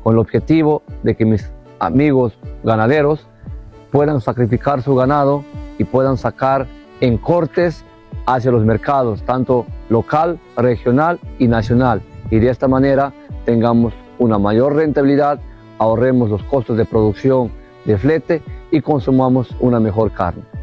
con el objetivo de que mis amigos ganaderos puedan sacrificar su ganado y puedan sacar en cortes hacia los mercados, tanto local, regional y nacional. Y de esta manera tengamos una mayor rentabilidad, ahorremos los costos de producción de flete y consumamos una mejor carne.